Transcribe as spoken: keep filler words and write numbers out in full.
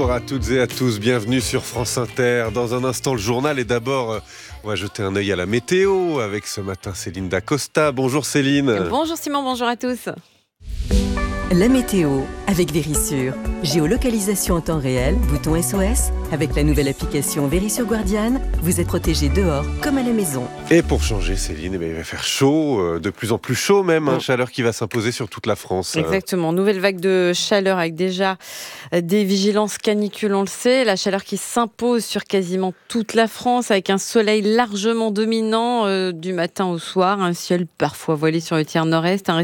Bonjour à toutes et à tous, bienvenue sur France Inter. Dans un instant, le journal et d'abord, on va jeter un œil à la météo avec ce matin Céline Dacosta. Bonjour Céline. Bonjour Simon, bonjour à tous. La météo avec Verisure. Géolocalisation en temps réel, bouton S O S. Avec la nouvelle application Verisure Guardian, vous êtes protégé dehors comme à la maison. Et pour changer Céline, eh bien, il va faire chaud, euh, de plus en plus chaud même, hein, chaleur qui va s'imposer sur toute la France. Exactement, nouvelle vague de chaleur avec déjà des vigilances canicules, on le sait. La chaleur qui s'impose sur quasiment toute la France avec un soleil largement dominant euh, du matin au soir. Un ciel parfois voilé sur le tiers nord-est, un